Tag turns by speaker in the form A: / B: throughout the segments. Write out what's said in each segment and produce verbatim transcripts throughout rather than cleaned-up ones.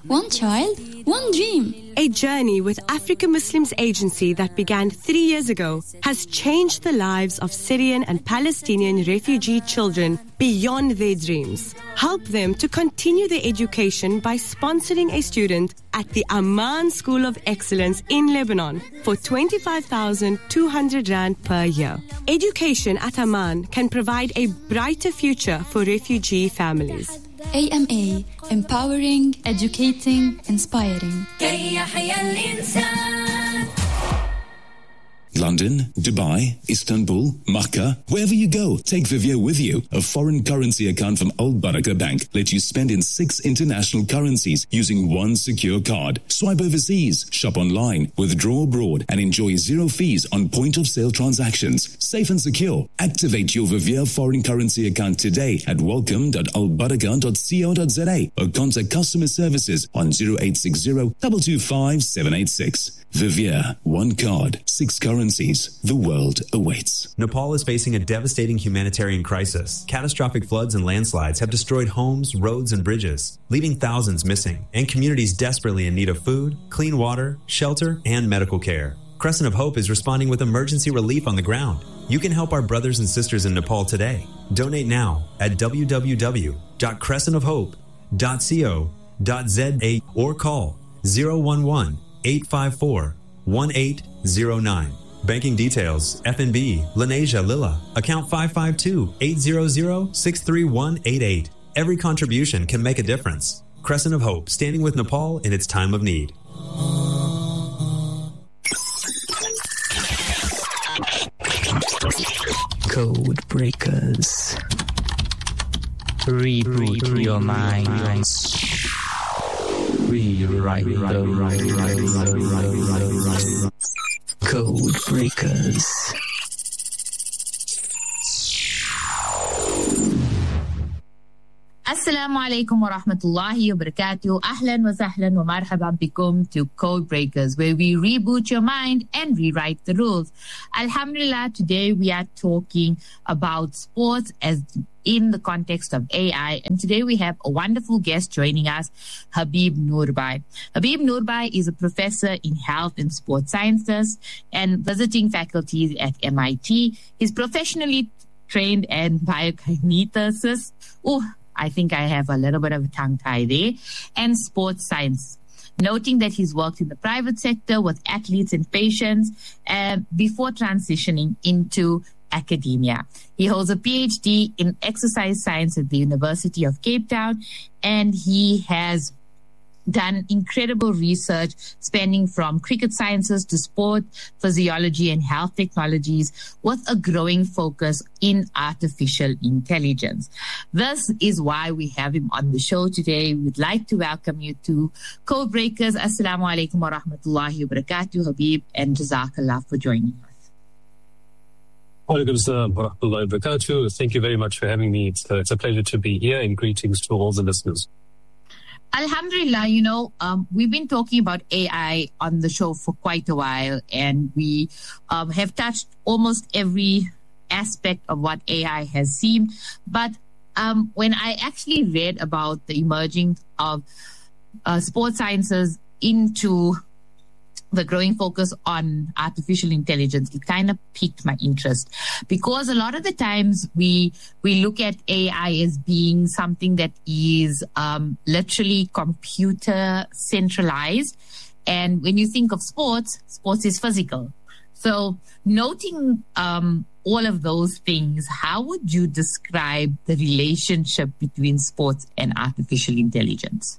A: one child, one dream.
B: A journey with Africa Muslims Agency that began three years ago has changed the lives of Syrian and Palestinian refugee children beyond their dreams. Help them to continue their education by sponsoring a student at the Amman School of Excellence in Lebanon for twenty-five thousand two hundred rand per year. Education at Amman can provide a brighter future for refugee families.
A: A M A, empowering, educating, inspiring.
C: London, Dubai, Istanbul, Makkah, wherever you go, take Vivier with you. A foreign currency account from Al Barakah Bank lets you spend in six international currencies using one secure card. Swipe overseas, shop online, withdraw abroad, and enjoy zero fees on point-of-sale transactions. Safe and secure. Activate your Vivier foreign currency account today at welcome dot al barakah dot co dot za or contact customer services on zero eight six zero, two two five, seven eight six. Vivier, one card, six currencies. The world awaits.
D: Nepal is facing a devastating humanitarian crisis. Catastrophic floods and landslides have destroyed homes, roads, and bridges, leaving thousands missing, and communities desperately in need of food, clean water, shelter, and medical care. Crescent of Hope is responding with emergency relief on the ground. You can help our brothers and sisters in Nepal today. Donate now at w w w dot crescent of hope dot co dot za or call zero one one, eight five four, one eight zero nine. Banking details, F N B, Lanesia Lilla, account five five two, eight zero zero, six three one eight eight. Every contribution can make a difference. Crescent of Hope, standing with Nepal in its time of need.
E: Code breakers. Reboot, Reboot your mind. Rewrite the Code breakers.
F: Assalamu alaikum wa rahmatullahi wa barakatuh. Ahlan wa sahlan wa marhaban bikum to Code Breakers, where we reboot your mind and rewrite the rules. Alhamdulillah, today we are talking about sports as in the context of A I. And today we have a wonderful guest joining us, Habib Noorbai. Habib Noorbai is a professor in health and sports sciences and visiting faculty at M I T. He's professionally trained in biokineticist. Oh, I think I have a little bit of a tongue tie there. And sports science. Noting that he's worked in the private sector with athletes and patients uh, before transitioning into academia. He holds a P H D in exercise science at the University of Cape Town, and he has done incredible research spanning from cricket sciences to sport, physiology, and health technologies with a growing focus in artificial intelligence. This is why we have him on the show today. We'd like to welcome you to Code Breakers. Assalamu alaikum wa rahmatullahi wa barakatuh, Habib, and Jazakallah for joining us.
G: Walaikum assalam wa rahmatullahi wa barakatuh. Thank you very much for having me. It's, uh, it's a pleasure to be here, and greetings to all the listeners.
F: Alhamdulillah, you know, um, we've been talking about A I on the show for quite a while, and we um, have touched almost every aspect of what A I has seemed. But um, when I actually read about the emerging of uh, sports sciences into the growing focus on artificial intelligence, it kind of piqued my interest, because a lot of the times we we look at A I as being something that is um, literally computer centralized. And when you think of sports, sports is physical. So noting um, all of those things, how would you describe the relationship between sports and artificial intelligence?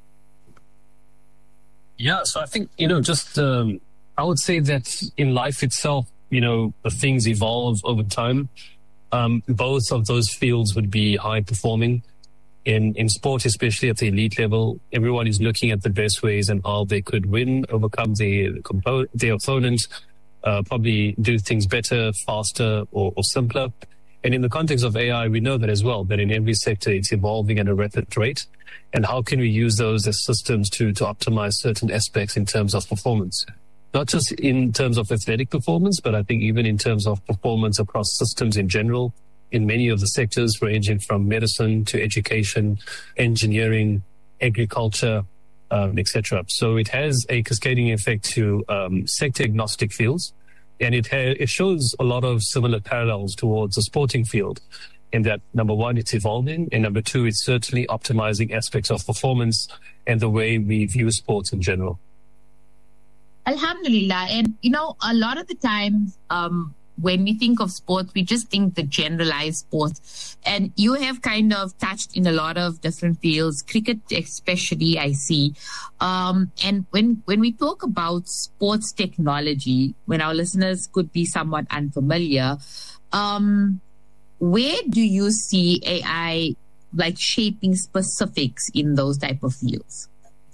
G: Yeah, so I think, you know, just, um, I would say that in life itself, you know, the things evolve over time. Um, both of those fields would be high performing. In, in sport, especially at the elite level, everyone is looking at the best ways and how they could win, overcome their, compo- their opponents, uh, probably do things better, faster, or, or simpler. And in the context of A I, we know that as well, that in every sector, it's evolving at a rapid rate. And how can we use those as systems to, to optimize certain aspects in terms of performance? Not just in terms of athletic performance, but I think even in terms of performance across systems in general, in many of the sectors ranging from medicine to education, engineering, agriculture, um, et cetera. So it has a cascading effect to um, sector-agnostic fields, and it ha- it shows a lot of similar parallels towards the sporting field. In that, number one, it's evolving, and number two, it's certainly optimizing aspects of performance and the way we view sports in general.
F: Alhamdulillah. And, you know, a lot of the times um, when we think of sports, we just think the generalized sports. And you have kind of touched in a lot of different fields, cricket especially, I see. Um, and when, when we talk about sports technology, when our listeners could be somewhat unfamiliar, um, where do you see A I like shaping specifics in those type of fields?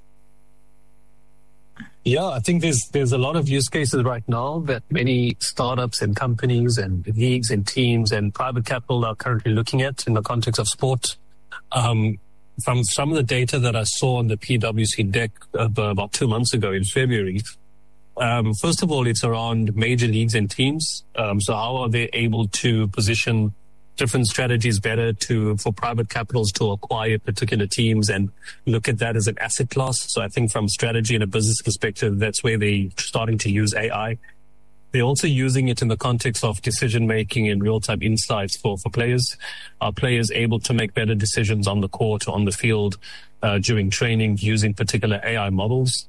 G: Yeah, I think there's there's a lot of use cases right now that many startups and companies and leagues and teams and private capital are currently looking at in the context of sport. Um, from some of the data that I saw on the P W C deck about two months ago in February, um, first of all, it's around major leagues and teams. Um, so how are they able to position different strategies better to for private capitals to acquire particular teams and look at that as an asset class? So I think from strategy and a business perspective, that's where they're starting to use A I. They're also using it in the context of decision-making and real-time insights for, for players. Are players able to make better decisions on the court or on the field uh, during training using particular A I models?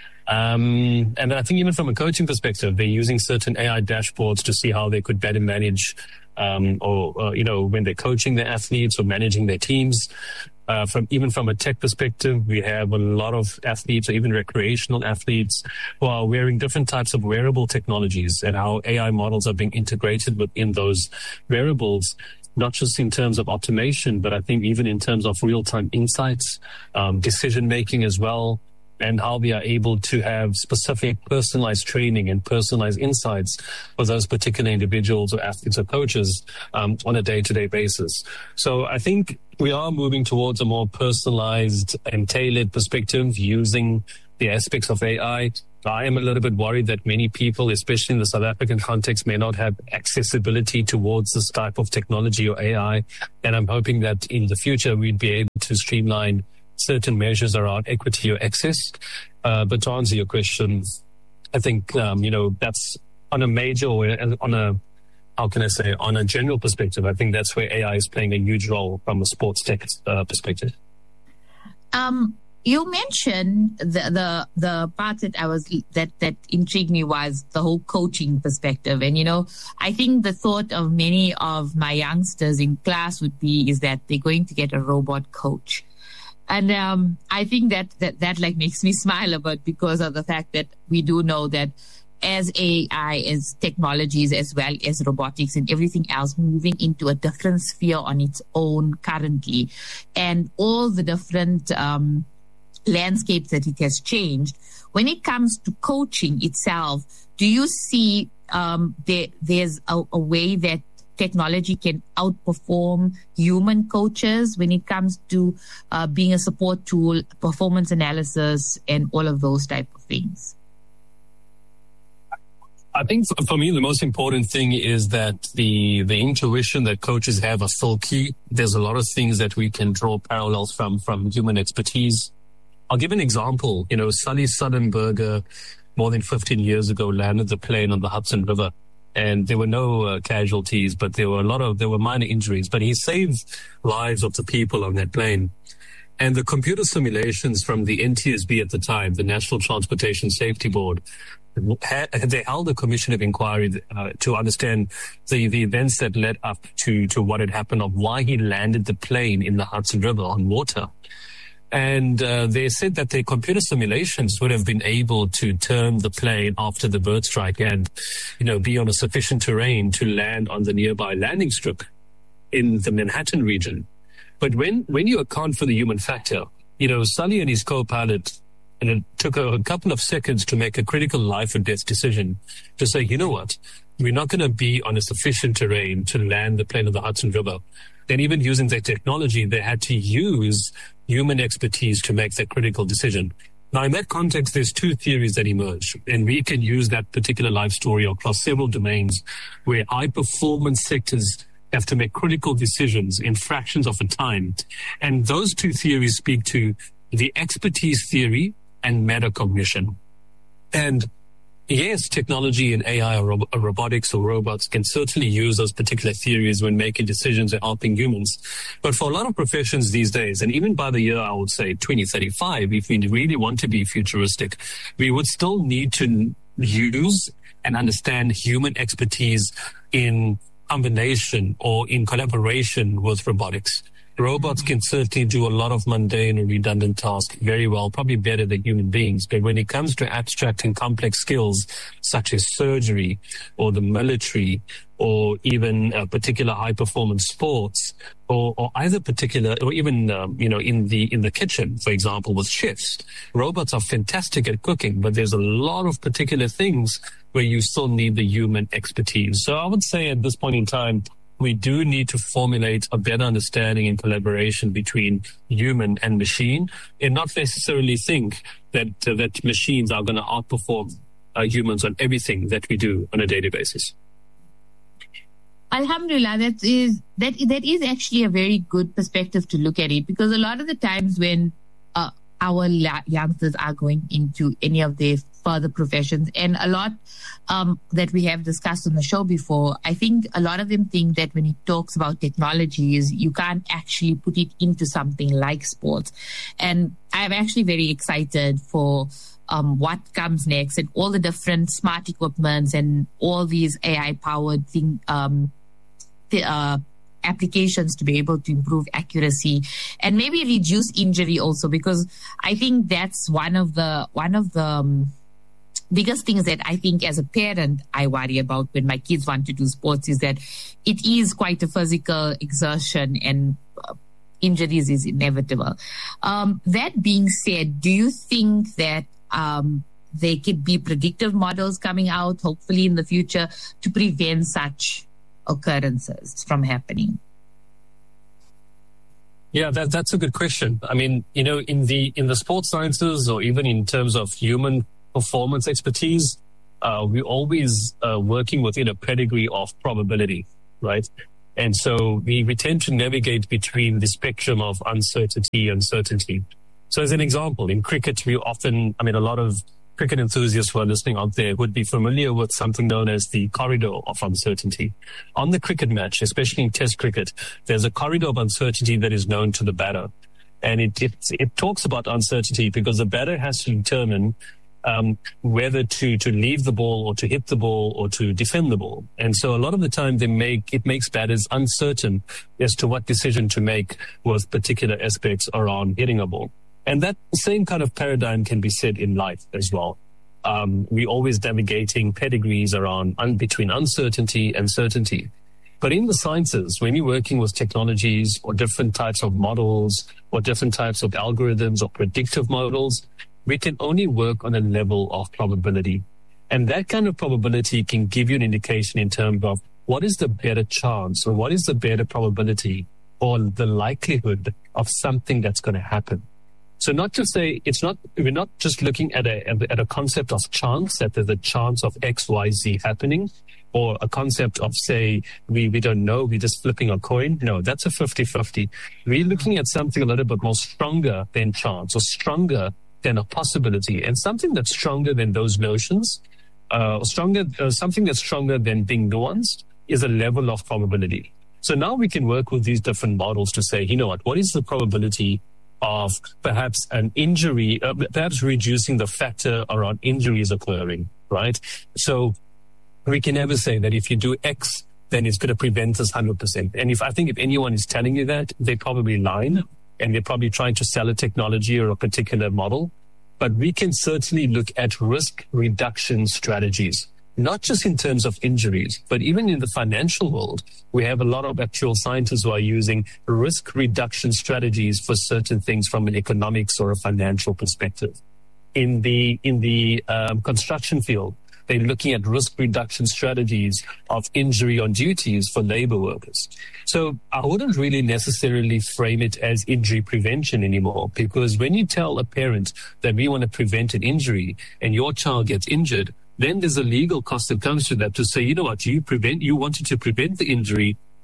G: Um, and I think even from a coaching perspective, they're using certain A I dashboards to see how they could better manage Um, or, uh, you know, when they're coaching their athletes or managing their teams. Uh, from even from a tech perspective, we have a lot of athletes or even recreational athletes who are wearing different types of wearable technologies, and how A I models are being integrated within those wearables, not just in terms of automation, but I think even in terms of real-time insights, um, decision-making as well, and how they are able to have specific personalized training and personalized insights for those particular individuals or athletes or coaches um, on a day-to-day basis. So I think we are moving towards a more personalized and tailored perspective using the aspects of A I. I am a little bit worried that many people, especially in the South African context, may not have accessibility towards this type of technology or A I. And I'm hoping that in the future we'd be able to streamline certain measures around equity or access. Uh, but to answer your question, I think, um, you know, that's on a major or on a, how can I say, on a general perspective, I think that's where A I is playing a huge role from a sports tech uh, perspective.
F: Um, you mentioned the, the, the part that I was, that, that intrigued me was the whole coaching perspective. And, you know, I think the thought of many of my youngsters in class would be, is that they're going to get a robot coach. And um, I think that, that that like makes me smile a bit, because of the fact that we do know that as A I, as technologies, as well as robotics and everything else moving into a different sphere on its own currently, and all the different um, landscapes that it has changed. When it comes to coaching itself, do you see um, there, there's a, a way that technology can outperform human coaches when it comes to uh, being a support tool, performance analysis, and all of those type of things?
G: I think for me, the most important thing is that the the intuition that coaches have are still key. There's a lot of things that we can draw parallels from, from human expertise. I'll give an example. You know, Sully Sullenberger, more than fifteen years ago, landed the plane on the Hudson River. And there were no uh, casualties, but there were a lot of, there were minor injuries, but he saved lives of the people on that plane. And the computer simulations from the N T S B at the time, the National Transportation Safety Board, had, they held a commission of inquiry uh, to understand the, the events that led up to, to what had happened, of why he landed the plane in the Hudson River on water. And uh, they said that their computer simulations would have been able to turn the plane after the bird strike and, you know, be on a sufficient terrain to land on the nearby landing strip in the Manhattan region. But when, when you account for the human factor, you know, Sully and his co-pilot, and it took a, a couple of seconds to make a critical life or death decision to say, you know what, we're not going to be on a sufficient terrain to land the plane on the Hudson River. Then even using their technology, they had to use human expertise to make that critical decision. Now, in that context, there's two theories that emerge, and we can use that particular life story across several domains where high-performance sectors have to make critical decisions in fractions of a time. And those two theories speak to the expertise theory and metacognition. And yes, technology and A I or, ro- or robotics or robots can certainly use those particular theories when making decisions and helping humans. But for a lot of professions these days, and even by the year, I would say twenty thirty-five, if we really want to be futuristic, we would still need to use and understand human expertise in combination or in collaboration with robotics. Robots can certainly do a lot of mundane or redundant tasks very well, probably better than human beings. But when it comes to abstract and complex skills, such as surgery or the military or even uh, particular high-performance sports or, or either particular, or even, um, you know, in the in the kitchen, for example, with chefs, robots are fantastic at cooking, but there's a lot of particular things where you still need the human expertise. So I would say at this point in time, we do need to formulate a better understanding and collaboration between human and machine, and not necessarily think that uh, that machines are going to outperform uh, humans on everything that we do on a daily basis.
F: Alhamdulillah, that is that that is actually a very good perspective to look at it, because a lot of the times when uh, our la- youngsters are going into any of their further professions, and a lot um, that we have discussed on the show before, I think a lot of them think that when it talks about technology is you can't actually put it into something like sports. And I'm actually very excited for um, what comes next and all the different smart equipments and all these A I-powered thing, um, the, uh, applications to be able to improve accuracy and maybe reduce injury also, because I think that's one of the one of the um, biggest things that I think as a parent I worry about when my kids want to do sports is that it is quite a physical exertion and uh, injuries is inevitable. Um, that being said, do you think that um, there could be predictive models coming out, hopefully in the future, to prevent such occurrences from happening?
G: Yeah, that, that's a good question. I mean, you know, in the in the sports sciences or even in terms of human performance expertise, uh, we're always uh, working within a pedigree of probability, right? And so we, we tend to navigate between the spectrum of uncertainty and certainty. So as an example, in cricket, we often, I mean, a lot of cricket enthusiasts who are listening out there would be familiar with something known as the corridor of uncertainty. On the cricket match, especially in Test cricket, there's a corridor of uncertainty that is known to the batter. And it, it, it talks about uncertainty because the batter has to determine um, whether to, to leave the ball or to hit the ball or to defend the ball. And so a lot of the time they make, it makes batters uncertain as to what decision to make with particular aspects around hitting a ball. And that same kind of paradigm can be said in life as well. Um, we're always navigating pedigrees around un- between uncertainty and certainty. But in the sciences, when you're working with technologies or different types of models or different types of algorithms or predictive models, we can only work on a level of probability. And that kind of probability can give you an indication in terms of what is the better chance or what is the better probability or the likelihood of something that's going to happen. So not to say it's not, we're not just looking at a, at a concept of chance, that there's a chance of X, Y, Z happening, or a concept of, say, we, we don't know, we're just flipping a coin. No, that's a fifty-fifty. We're looking at something a little bit more stronger than chance or stronger than a possibility, and something that's stronger than those notions, uh, stronger, uh, something that's stronger than being nuanced is a level of probability. So now we can work with these different models to say, you know what, what is the probability of perhaps an injury, uh, perhaps reducing the factor around injuries occurring, right? So we can never say that if you do X, then it's going to prevent us one hundred percent. And if I think if anyone is telling you that, they're probably lying, and they're probably trying to sell a technology or a particular model. But we can certainly look at risk reduction strategies, not just in terms of injuries, but even in the financial world. We have a lot of actual scientists who are using risk reduction strategies for certain things from an economics or a financial perspective. In the, in the um, construction field, they're looking at risk reduction strategies of injury on duties for labor workers. So I wouldn't really necessarily frame it as injury prevention anymore, because when you tell a parent that we want to prevent an injury and your child gets injured, then there's a legal cost that comes to that to say, you know what, you prevent, you wanted to prevent the injury,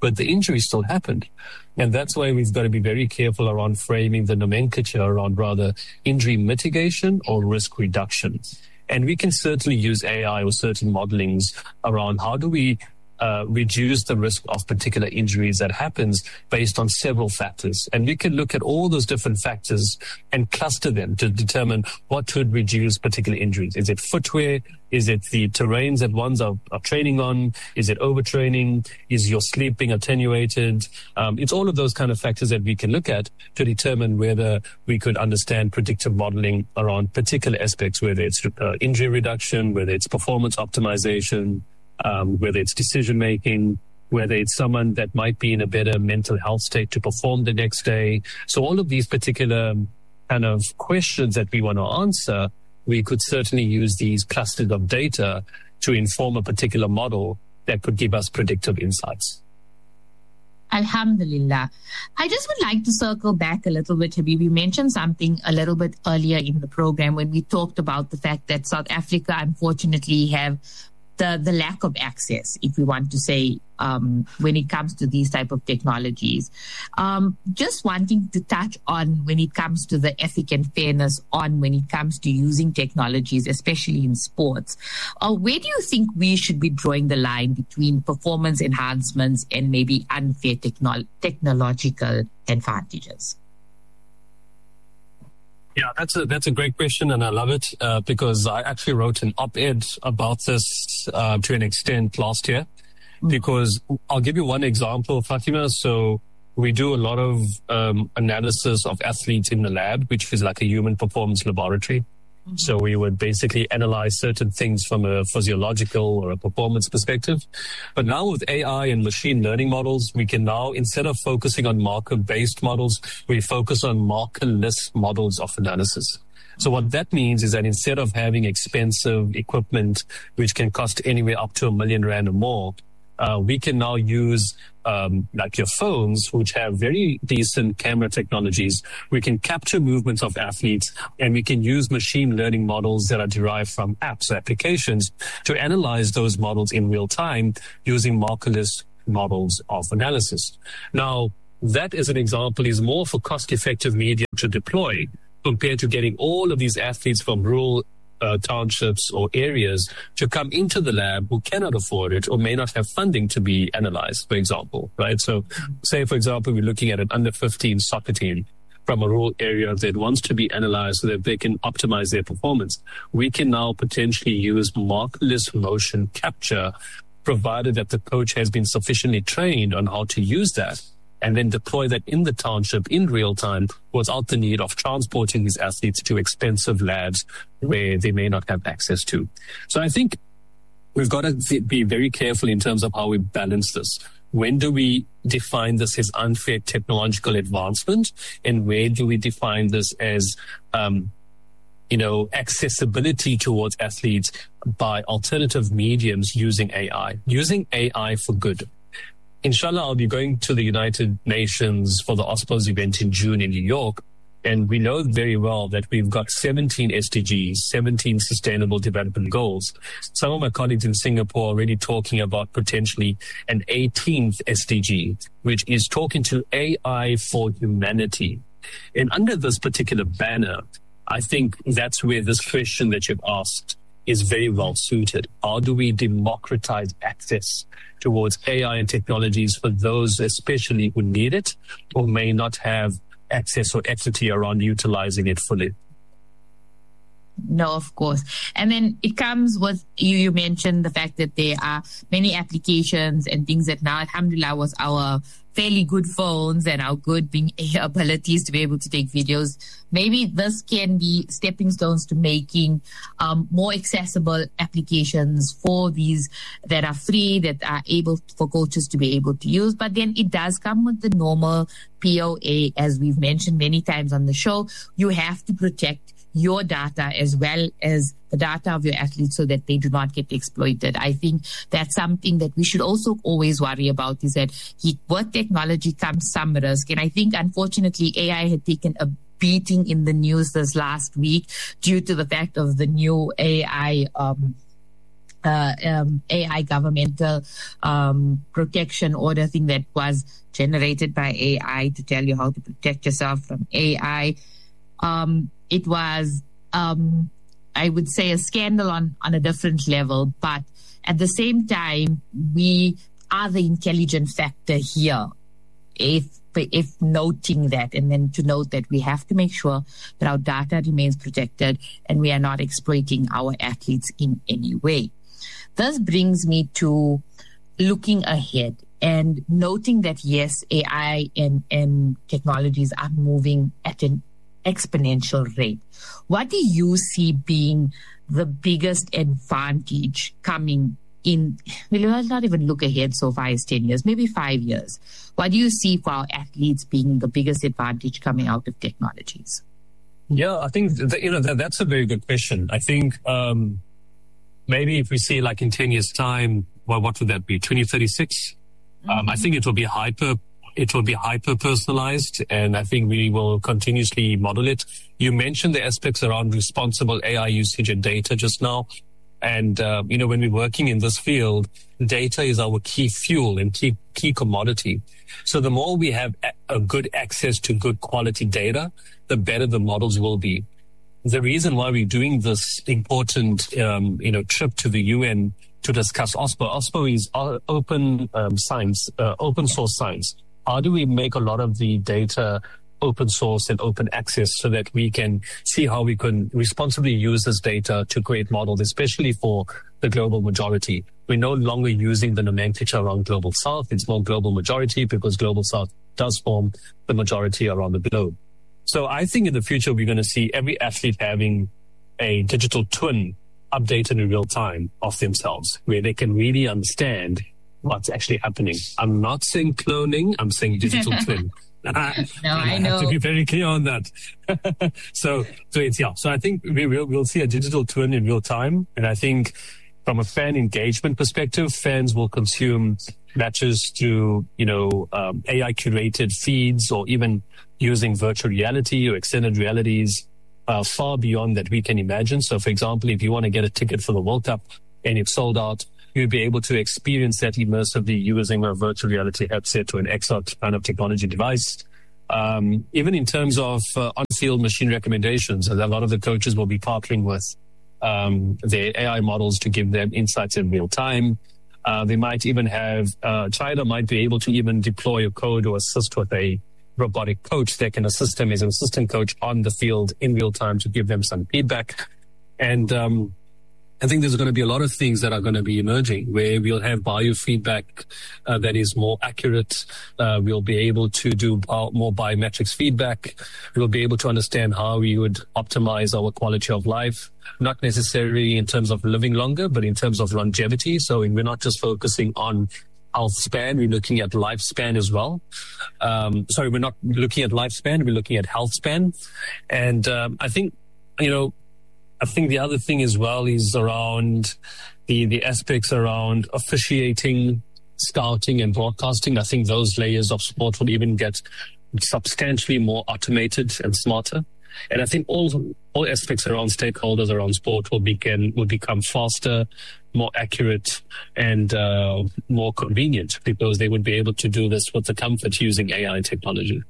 G: but the injury still happened. And that's why we've got to be very careful around framing the nomenclature around rather injury mitigation or risk reduction. And we can certainly use A I or certain modelings around how do we uh, reduce the risk of particular injuries that happens based on several factors. And we can look at all those different factors and cluster them to determine what would reduce particular injuries. Is it footwear? Is it the terrains that ones are, are training on? Is it overtraining? Is your sleep being attenuated? Um, it's all of those kind of factors that we can look at to determine whether we could understand predictive modeling around particular aspects, whether it's uh, injury reduction, whether it's performance optimization, um, whether it's decision making, whether it's someone that might be in a better mental health state to perform the next day. So all of these particular kind of questions that we want to answer, we could certainly use these clusters of data to inform a particular model that could give us predictive insights.
F: Alhamdulillah. I just would like to circle back a little bit, Habib. You mentioned something a little bit earlier in the program when we talked about the fact that South Africa, unfortunately, have the, the lack of access, if we want to say, um, when it comes to these type of technologies. Um, just wanting to touch on when it comes to the ethic and fairness on when it comes to using technologies, especially in sports. Uh, where do you think we should be drawing the line between performance enhancements and maybe unfair technolo- technological advantages?
G: Yeah, that's a that's a great question, and I love it uh, because I actually wrote an op-ed about this uh, to an extent last year. Mm-hmm. Because I'll give you one example, Fatima. So we do a lot of um, analysis of athletes in the lab, which is like a human performance laboratory. Mm-hmm. So we would basically analyze certain things from a physiological or a performance perspective. But now with A I and machine learning models, we can now, instead of focusing on marker-based models, we focus on markerless models of analysis. So what that means is that instead of having expensive equipment, which can cost anywhere up to a million rand or more, Uh, we can now use um, like your phones, which have very decent camera technologies. We can capture movements of athletes, and we can use machine learning models that are derived from apps, applications, to analyze those models in real time using markerless models of analysis. Now, that as an example is more of a cost-effective medium to deploy compared to getting all of these athletes from rural Uh, townships or areas to come into the lab who cannot afford it or may not have funding to be analyzed, for example, right? So say, for example, we're looking at an under fifteen soccer team from a rural area that wants to be analyzed so that they can optimize their performance. We can now potentially use markerless motion capture, provided that the coach has been sufficiently trained on how to use that, and then deploy that in the township in real time without the need of transporting these athletes to expensive labs where they may not have access to. So I think we've got to be very careful in terms of how we balance this. When do we define this as unfair technological advancement? And where do we define this as, um, you know, accessibility towards athletes by alternative mediums using A I, using A I for good? Inshallah, I'll be going to the United Nations for the OSPOS event in June in New York. And we know very well that we've got seventeen S D Gs, seventeen Sustainable Development Goals. Some of my colleagues in Singapore are already talking about potentially an eighteenth S D G, which is talking to A I for humanity. And under this particular banner, I think that's where this question that you've asked is very well suited. How do we democratize access towards A I and technologies for those especially who need it or may not have access or equity around utilizing it fully?
F: No, of course. And then it comes with, you, you mentioned the fact that there are many applications and things that now, alhamdulillah, was our fairly good phones and our good being abilities to be able to take videos. Maybe this can be stepping stones to making um, more accessible applications for these that are free, that are able for coaches to be able to use. But then it does come with the normal P O A, as we've mentioned many times on the show. You have to protect your data as well as the data of your athletes so that they do not get exploited. I think that's something that we should also always worry about, is that with technology comes some risk. And I think, unfortunately, A I had taken a beating in the news this last week due to the fact of the new A I um uh, um, A I governmental um, protection order thing that was generated by A I to tell you how to protect yourself from A I. Um, it was, um, I would say, a scandal on, on a different level, but at the same time, we are the intelligent factor here. If if noting that, and then to note that we have to make sure that our data remains protected and we are not exploiting our athletes in any way. This brings me to looking ahead and noting that, yes, A I and, and technologies are moving at an exponential rate. What do you see being the biggest advantage coming in? Well, let's not even look ahead so far as ten years, maybe five years. What do you see for our athletes being the biggest advantage coming out of technologies?
G: Yeah, I think that, you know that, that's a very good question. I think um, maybe if we see like in ten years' time, well, what would that be? twenty thirty-six. Mm-hmm. Um, I think it will be hyper. It will be hyper personalized, and I think we will continuously model it. You mentioned the aspects around responsible A I usage and data just now. And, uh, you know, when we're working in this field, data is our key fuel and key, key commodity. So the more we have a, a good access to good quality data, the better the models will be. The reason why we're doing this important, um, you know, trip to the U N to discuss OSPO. OSPO is open um, science, uh, open source science. How do we make a lot of the data open source and open access so that we can see how we can responsibly use this data to create models, especially for the global majority? We're no longer using the nomenclature around global south. It's more global majority because global south does form the majority around the globe. So I think in the future, we're going to see every athlete having a digital twin updated in real time of themselves, where they can really understand what's actually happening. I'm not saying cloning, I'm saying digital twin. And I,
F: no,
G: and I,
F: I know.
G: have to be very clear on that. so, so it's, yeah. So I think we will, we'll see a digital twin in real time. And I think from a fan engagement perspective, fans will consume matches through, you know, um, A I curated feeds or even using virtual reality or extended realities, uh, far beyond that we can imagine. So for example, if you want to get a ticket for the World Cup and it's sold out, you'll be able to experience that immersively using a virtual reality headset or an X R kind of technology device. Um, even in terms of uh, on-field machine recommendations, a lot of the coaches will be partnering with um, their A I models to give them insights in real time. Uh, they might even have, uh, China might be able to even deploy a code or assist with a robotic coach that can assist them as an assistant coach on the field in real time to give them some feedback. And, um, I think there's going to be a lot of things that are going to be emerging where we'll have biofeedback uh, that is more accurate. Uh, we'll be able to do bio- more biometrics feedback. We'll be able to understand how we would optimize our quality of life, not necessarily in terms of living longer, but in terms of longevity. So we're not just focusing on health span, we're looking at lifespan as well. Um, sorry, we're not looking at lifespan, we're looking at health span. And um, I think, you know, I think the other thing as well is around the, the aspects around officiating, scouting and broadcasting. I think those layers of sport will even get substantially more automated and smarter. And I think all, all aspects around stakeholders around sport will begin, will become faster, more accurate and, uh, more convenient because they would be able to do this with the comfort using A I technology.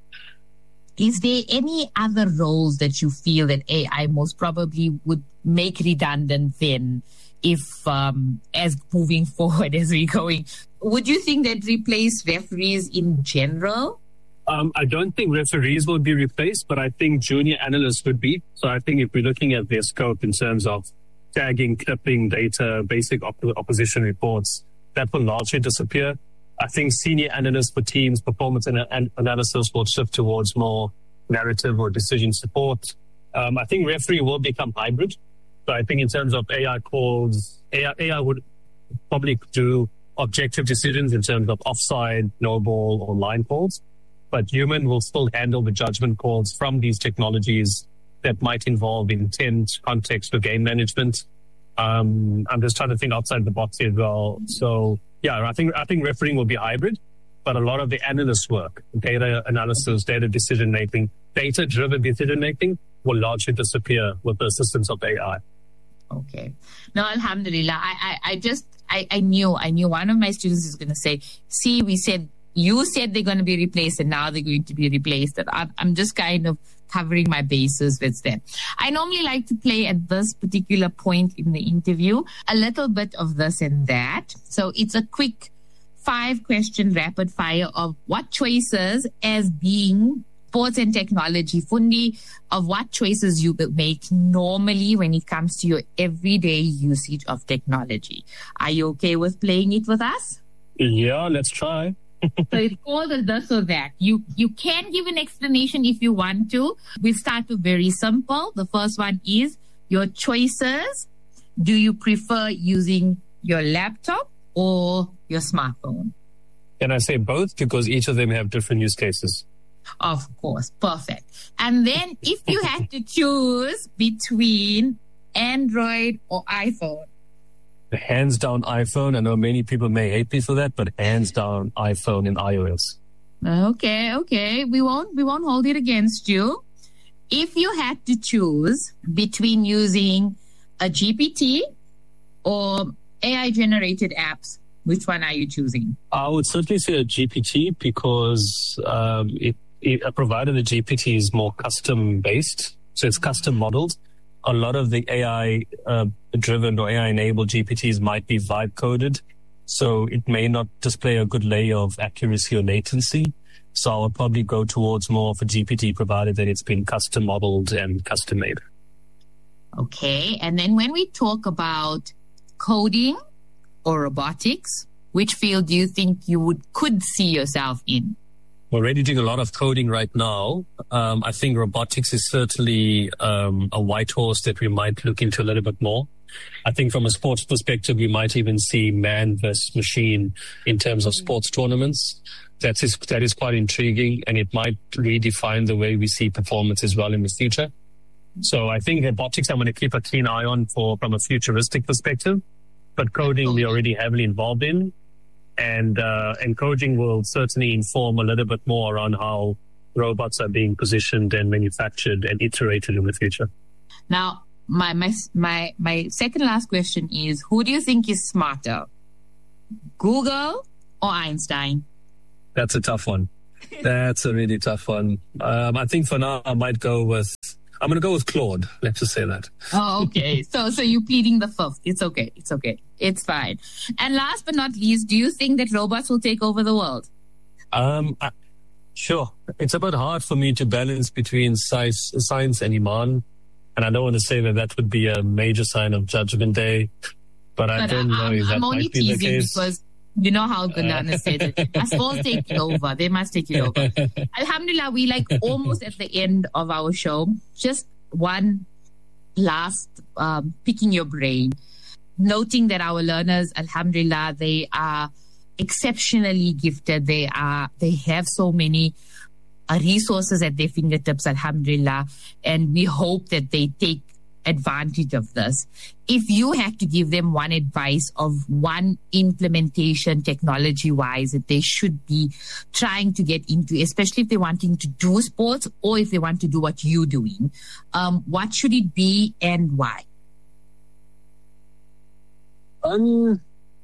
F: Is there any other roles that you feel that A I most probably would make redundant then if, um, as moving forward as we're going? Would you think that replace referees in general?
G: Um, I don't think referees will be replaced, but I think junior analysts would be. So I think if we're looking at their scope in terms of tagging, clipping data, basic op- opposition reports, that will largely disappear. I think senior analysts for teams, performance and an- analysis will shift towards more narrative or decision support. Um, I think referee will become hybrid. So I think in terms of A I calls, A I, A I would probably do objective decisions in terms of offside, no ball or line calls. But human will still handle the judgment calls from these technologies that might involve intent, context, or game management. Um, I'm just trying to think outside the box here as well. So yeah, I think, I think refereeing will be hybrid, but a lot of the analyst work, data analysis, data decision making, data driven decision making will largely disappear with the assistance of A I.
F: Okay. No, alhamdulillah. I, I, I just, I, I knew, I knew one of my students is going to say, see, we said, you said they're going to be replaced and now they're going to be replaced. And I'm, I'm just kind of covering my bases with them. I normally like to play at this particular point in the interview a little bit of this and that. So it's a quick five question rapid fire of what choices as being sports and technology, Fundi, of what choices you will make normally when it comes to your everyday usage of technology. Are you okay with playing it with us?
G: Yeah, let's try.
F: So it's called a this or that. You you can give an explanation if you want to. We'll start with very simple. The first one is your choices. Do you prefer using your laptop or your smartphone?
G: Can I say both? Because each of them have different use cases.
F: Of course. Perfect. And then if you had to choose between Android or iPhone?
G: Hands down iPhone. I know many people may hate me for that, but hands down iPhone and iOS.
F: Okay, okay. We won't, we won't hold it against you. If you had to choose between using a G P T or A I generated apps, which one are you choosing?
G: I would certainly say a G P T because um, it, it, provided the G P T is more custom based, so it's custom modeled. A lot of the A I uh, driven or A I enabled G P Ts might be vibe coded, so it may not display a good layer of accuracy or latency. So I would probably go towards more of a G P T provided that it's been custom modeled and custom made.
F: Okay. And then when we talk about coding or robotics, which field do you think you would could see yourself in?
G: We're already doing a lot of coding right now. Um, I think robotics is certainly um, a white horse that we might look into a little bit more. I think from a sports perspective, we might even see man versus machine in terms of sports tournaments. That is, that is quite intriguing, and it might redefine the way we see performance as well in the future. So I think robotics I'm going to keep a keen eye on for from a futuristic perspective. But coding we're already heavily involved in. And, uh, and coding will certainly inform a little bit more around how robots are being positioned and manufactured and iterated in the future.
F: Now, my, my, my, my second last question is, who do you think is smarter? Google or Einstein?
G: That's a tough one. That's a really tough one. Um, I think for now I might go with, I'm going to go with Claude. Let's just say that.
F: Oh, okay. so, so you're pleading the fifth. It's okay. It's okay. It's fine. And last but not least, do you think that robots will take over the world?
G: Um, I, sure. It's a bit hard for me to balance between science, science and Iman. And I don't want to say that that would be a major sign of Judgment Day, but, but I don't I, know if that I'm might be the case.
F: Because you know how Gulana said it. As far as take it over, they must take it over. Alhamdulillah, we like almost at the end of our show. Just one last um, picking your brain. Noting that our learners, alhamdulillah, they are exceptionally gifted. They are, they have so many uh, resources at their fingertips, alhamdulillah. And we hope that they take advantage of this. If you had to give them one advice of one implementation technology-wise that they should be trying to get into, especially if they're wanting to do sports or if they want to do what you're doing, um, what should it be and why?
G: Um,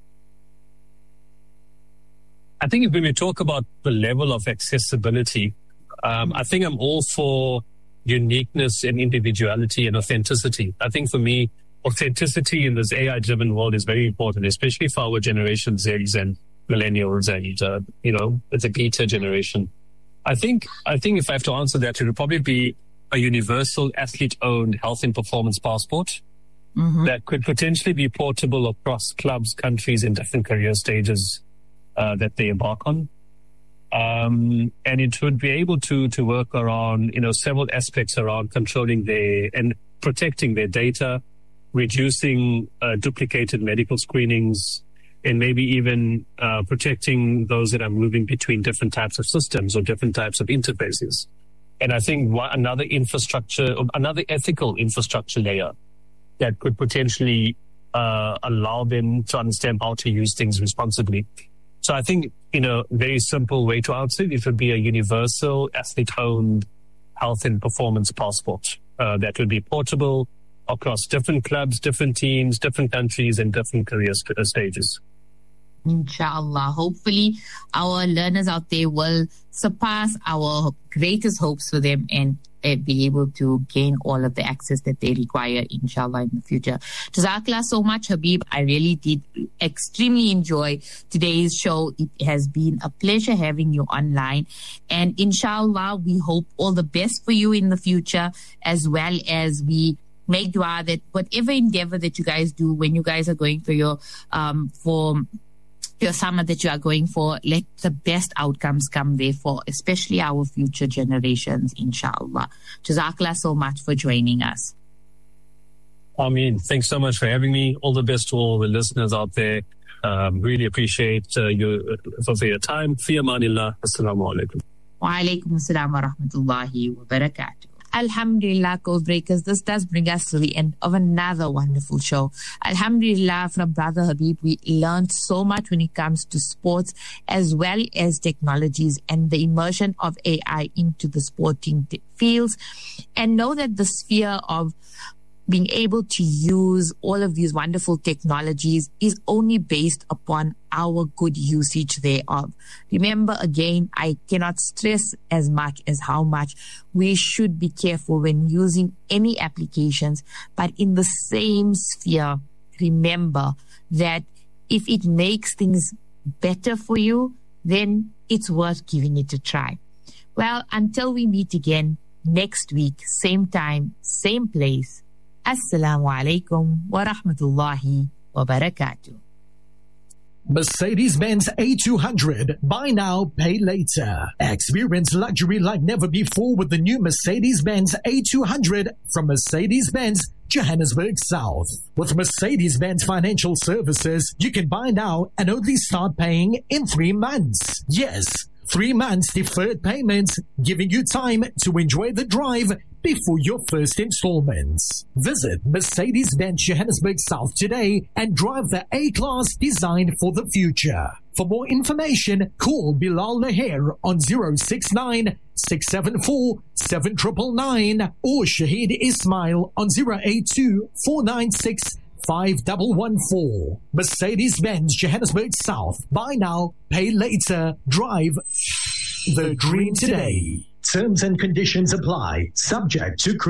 G: I think when we talk about the level of accessibility, um, I think I'm all for uniqueness and individuality and authenticity. I think for me, authenticity in this A I-driven world is very important, especially for our generation Zs and millennials and, uh, you know, it's a beta generation. I think, I think if I have to answer that, it would probably be a universal athlete-owned health and performance passport. Mm-hmm. That could potentially be portable across clubs, countries, and different career stages uh, that they embark on. Um, and it would be able to to work around, you know, several aspects around controlling their and protecting their data, reducing uh, duplicated medical screenings, and maybe even uh, protecting those that are moving between different types of systems or different types of interfaces. And I think one, another infrastructure, another ethical infrastructure layer that could potentially uh, allow them to understand how to use things responsibly. So I think, in a very simple way to answer it, it would be a universal athlete-owned health and performance passport uh, that would be portable, across different clubs, different teams, different countries, and different career st- stages.
F: Inshallah. Hopefully, our learners out there will surpass our greatest hopes for them and uh, be able to gain all of the access that they require, inshallah, in the future. Jazakallah so much, Habib. I really did extremely enjoy today's show. It has been a pleasure having you online. And inshallah, we hope all the best for you in the future, as well as we make dua that whatever endeavor that you guys do when you guys are going for your, um, for your summer that you are going for, let the best outcomes come there for especially our future generations, inshallah. Jazakallah so much for joining us.
G: Ameen. Thanks so much for having me. All the best to all the listeners out there. Um, really appreciate uh, your, uh, for your time. Fi amanillah. Assalamu alaikum.
F: Wa alaikum assalam wa rahmatullahi wa barakatuh. Alhamdulillah, Code Breakers, this does bring us to the end of another wonderful show. Alhamdulillah, from Brother Habib, we learned so much when it comes to sports as well as technologies and the immersion of A I into the sporting t- fields. And know that the sphere of being able to use all of these wonderful technologies is only based upon our good usage thereof. Remember, again, I cannot stress as much as how much we should be careful when using any applications, but in the same sphere, remember that if it makes things better for you, then it's worth giving it a try. Well, until we meet again next week, same time, same place, Assalamu alaikum wa rahmatullahi wa barakatuh.
H: Mercedes-Benz A two hundred. Buy now, pay later. Experience luxury like never before with the new Mercedes-Benz A two hundred from Mercedes-Benz Johannesburg South. With Mercedes-Benz Financial Services, you can buy now and only start paying in three months. Yes, three months deferred payments, giving you time to enjoy the drive before your first installments. Visit Mercedes-Benz Johannesburg South today and drive the A-Class designed for the future. For more information, call Bilal Naher on zero six nine, six seven four, seven nine nine nine or Shahid Ismail on zero eight two, four nine six, five one one four. Mercedes-Benz Johannesburg South. Buy now, pay later. Drive the dream today. Terms and conditions apply. Subject to